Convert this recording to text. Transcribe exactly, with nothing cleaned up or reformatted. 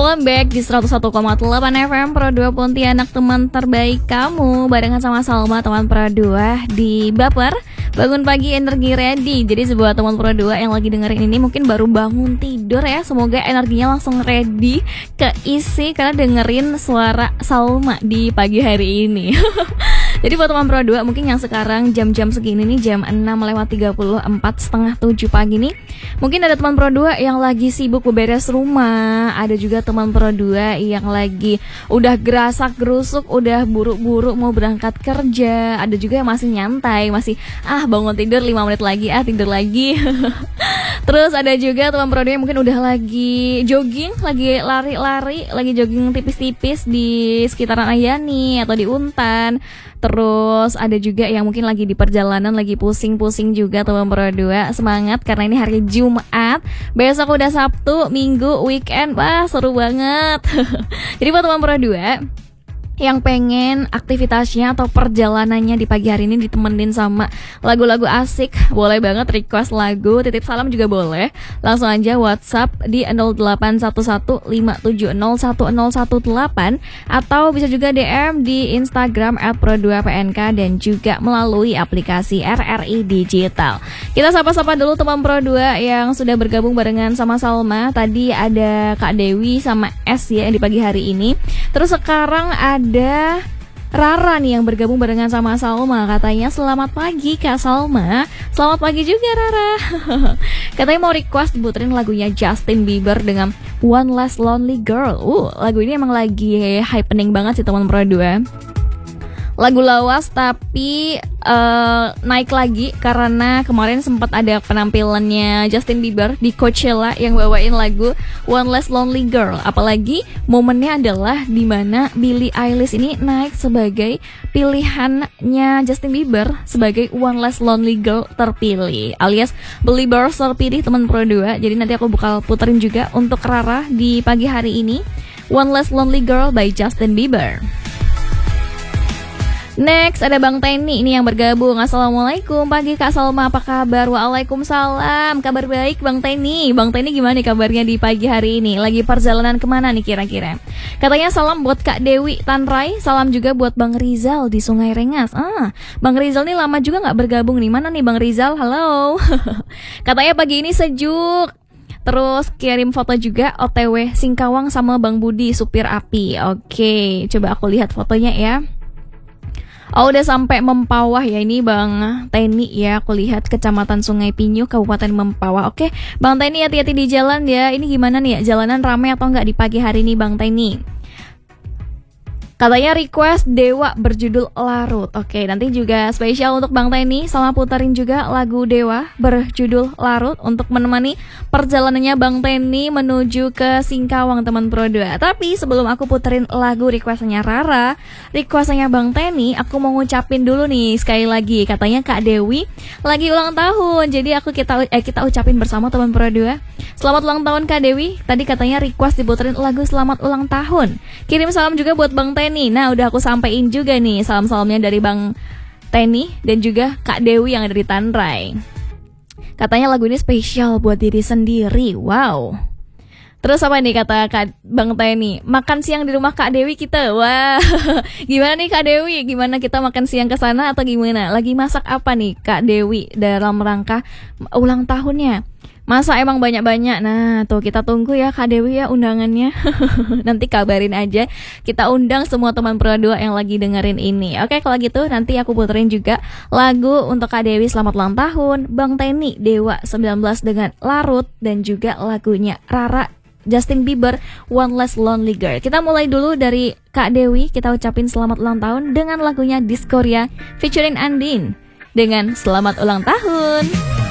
Welcome back di seratus satu koma delapan F M Pro dua Pontianak, teman terbaik kamu. Barengan sama Salma, teman Pro dua di Baper. Bangun pagi energi ready. Jadi sebuah teman Pro dua yang lagi dengerin ini mungkin baru bangun tidur ya. Semoga energinya langsung ready, keisi karena dengerin suara Salma di pagi hari ini. Jadi buat teman Pro dua mungkin yang sekarang jam-jam segini nih, jam enam lewat tiga puluh empat, setengah tujuh pagi nih, mungkin ada teman Pro dua yang lagi sibuk beberes rumah. Ada juga teman Pro dua yang lagi udah gerasak gerusuk, udah buru-buru mau berangkat kerja. Ada juga yang masih nyantai, masih ah bangun tidur lima menit lagi, ah tidur lagi. Terus ada juga teman Pro dua yang mungkin udah lagi jogging, lagi lari-lari, lagi jogging tipis-tipis di sekitaran Ayani atau di Untan. Terus ada juga yang mungkin lagi di perjalanan, lagi pusing-pusing juga teman Pro dua. Semangat karena ini hari Jumat, besok udah Sabtu, Minggu, weekend. Wah seru banget. Jadi buat teman Pro dua yang pengen aktivitasnya atau perjalanannya di pagi hari ini ditemenin sama lagu-lagu asik, boleh banget request lagu, titip salam juga boleh. Langsung aja WhatsApp di nol delapan satu satu lima tujuh nol satu nol satu delapan atau bisa juga D M di Instagram at pro dua P N K dan juga melalui aplikasi R R I Digital. Kita sapa-sapa dulu teman Pro dua yang sudah bergabung barengan sama Salma. Tadi ada Kak Dewi sama S ya di pagi hari ini. Terus sekarang ada Ada Rara nih yang bergabung barengan sama Salma. Katanya selamat pagi Kak Salma. Selamat pagi juga Rara. Katanya mau request diputerin lagunya Justin Bieber dengan One Less Lonely Girl. Uh, lagu ini emang lagi happening banget sih teman Pro dua. Lagu lawas tapi uh, naik lagi karena kemarin sempat ada penampilannya Justin Bieber di Coachella yang bawain lagu One Less Lonely Girl. Apalagi momennya adalah dimana Billie Eilish ini naik sebagai pilihannya Justin Bieber sebagai One Less Lonely Girl terpilih, alias Beliebers terpilih teman Pro dua. Jadi nanti aku bakal puterin juga untuk Rara di pagi hari ini One Less Lonely Girl by Justin Bieber. Next ada Bang Teni ini yang bergabung. Assalamualaikum pagi Kak Salma, apa kabar? Waalaikumsalam, kabar baik Bang Teni. Bang Teni gimana nih kabarnya di pagi hari ini? Lagi perjalanan kemana nih kira-kira? Katanya salam buat Kak Dewi Tanrai, salam juga buat Bang Rizal di Sungai Rengas. Ah, Bang Rizal nih lama juga gak bergabung nih. Mana nih Bang Rizal? Halo. Katanya pagi ini sejuk. Terus kirim foto juga O T W Singkawang sama Bang Budi supir api. Oke, coba aku lihat fotonya ya. Oh udah sampai Mempawah ya ini Bang Teni ya. Aku lihat Kecamatan Sungai Pinyu, Kabupaten Mempawah. Oke Bang Teni, hati-hati di jalan ya. Ini gimana nih ya, jalanan ramai atau enggak di pagi hari ini Bang Teni? Katanya request Dewa berjudul Larut. Oke, nanti juga spesial untuk Bang Teni, sama puterin juga lagu Dewa berjudul Larut untuk menemani perjalanannya Bang Teni menuju ke Singkawang teman Pro dua. Tapi sebelum aku puterin lagu requestnya Rara, requestnya Bang Teni, aku mau ngucapin dulu nih sekali lagi. Katanya Kak Dewi lagi ulang tahun, jadi aku kita eh, kita ucapin bersama teman Pro dua. Selamat ulang tahun Kak Dewi. Tadi katanya request diputerin lagu selamat ulang tahun. Kirim salam juga buat Bang Teni. Nah udah aku sampein juga nih salam-salamnya dari Bang Teni dan juga Kak Dewi yang ada di Tanrai. Katanya lagu ini spesial buat diri sendiri. Wow. Terus apa nih kata Kak Bang Teni? Makan siang di rumah Kak Dewi kita. Wah. Gimana nih Kak Dewi? Gimana kita makan siang ke sana atau gimana? Lagi masak apa nih Kak Dewi dalam rangka ulang tahunnya? Masa emang banyak-banyak? Nah tuh kita tunggu ya Kak Dewi ya undangannya. Nanti kabarin aja, kita undang semua teman Pro dua yang lagi dengerin ini. Oke kalau gitu nanti aku puterin juga lagu untuk Kak Dewi selamat ulang tahun, Bang Teni Dewa sembilan belas dengan Larut, dan juga lagunya Rara Justin Bieber One Less Lonely Girl. Kita mulai dulu dari Kak Dewi, kita ucapin selamat ulang tahun dengan lagunya Diskoria featuring Andin dengan Selamat Ulang Tahun.